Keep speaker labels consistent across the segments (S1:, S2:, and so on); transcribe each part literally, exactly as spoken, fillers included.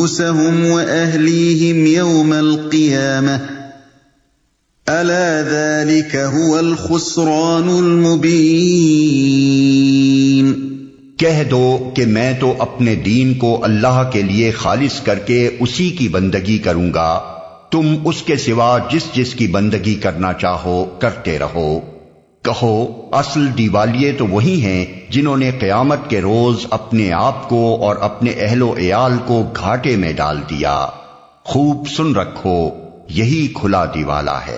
S1: أنفسهم وأهليهم يوم القيامة ألا ذلك هو الخسران المبين۔
S2: کہہ دو کہ میں تو اپنے دین کو اللہ کے لیے خالص کر کے اسی کی بندگی کروں گا، تم اس کے سوا جس جس کی بندگی کرنا چاہو کرتے رہو۔ کہو اصل دیوالیے تو وہی ہیں جنہوں نے قیامت کے روز اپنے آپ کو اور اپنے اہل و عیال کو گھاٹے میں ڈال دیا۔ خوب سن رکھو، یہی کھلا دیوالا ہے۔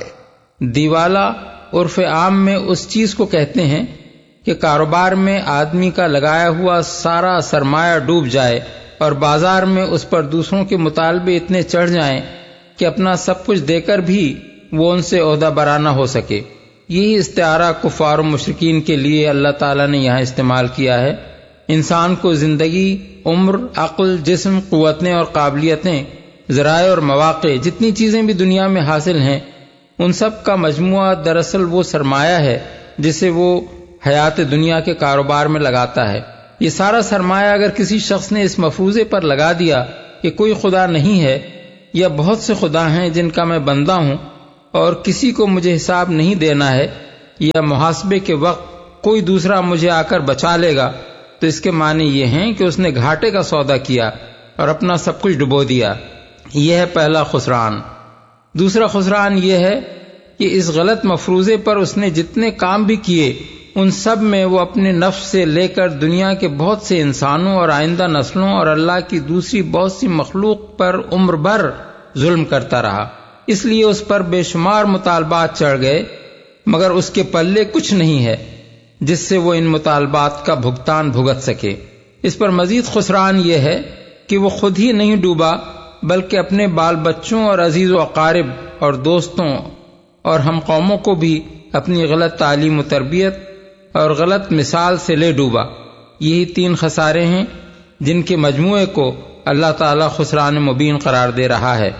S3: دیوالا عرف عام میں اس چیز کو کہتے ہیں کہ کاروبار میں آدمی کا لگایا ہوا سارا سرمایہ ڈوب جائے اور بازار میں اس پر دوسروں کے مطالبے اتنے چڑھ جائیں کہ اپنا سب کچھ دے کر بھی وہ ان سے عہدہ برا نہ ہو سکے۔ یہی استعارہ کفار و مشرکین کے لیے اللہ تعالیٰ نے یہاں استعمال کیا ہے۔ انسان کو زندگی، عمر، عقل، جسم، قوتیں اور قابلیتیں، ذرائع اور مواقع، جتنی چیزیں بھی دنیا میں حاصل ہیں، ان سب کا مجموعہ دراصل وہ سرمایہ ہے جسے وہ حیات دنیا کے کاروبار میں لگاتا ہے۔ یہ سارا سرمایہ اگر کسی شخص نے اس مفروضے پر لگا دیا کہ کوئی خدا نہیں ہے یا بہت سے خدا ہیں جن کا میں بندہ ہوں اور کسی کو مجھے حساب نہیں دینا ہے، یا محاسبے کے وقت کوئی دوسرا مجھے آ کر بچا لے گا، تو اس کے معنی یہ ہیں کہ اس نے گھاٹے کا سودا کیا اور اپنا سب کچھ ڈبو دیا۔ یہ ہے پہلا خسران۔ دوسرا خسران یہ ہے کہ اس غلط مفروضے پر اس نے جتنے کام بھی کیے ان سب میں وہ اپنے نفس سے لے کر دنیا کے بہت سے انسانوں اور آئندہ نسلوں اور اللہ کی دوسری بہت سی مخلوق پر عمر بھر ظلم کرتا رہا۔ اس لیے اس پر بے شمار مطالبات چڑھ گئے، مگر اس کے پلے کچھ نہیں ہے جس سے وہ ان مطالبات کا بھگتان بھگت سکے۔ اس پر مزید خسران یہ ہے کہ وہ خود ہی نہیں ڈوبا بلکہ اپنے بال بچوں اور عزیز و اقارب اور دوستوں اور ہم قوموں کو بھی اپنی غلط تعلیم و تربیت اور غلط مثال سے لے ڈوبا۔ یہی تین خسارے ہیں جن کے مجموعے کو اللہ تعالیٰ خسران مبین قرار دے رہا ہے۔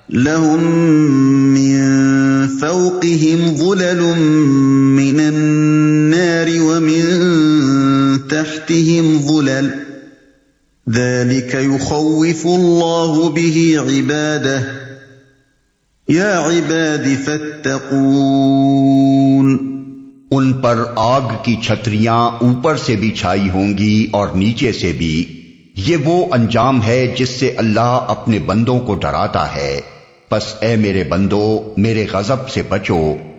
S1: لهم من فوقهم ظلل من النار ومن تحتهم ظلل ذلك يخوف الله به عباده يا عباد فاتقون۔
S2: ان پر آگ کی چھتریاں اوپر سے بھی چھائی ہوں گی اور نیچے سے بھی۔ یہ وہ انجام ہے جس سے اللہ اپنے بندوں کو ڈراتا ہے، پس اے میرے بندو میرے غضب سے بچو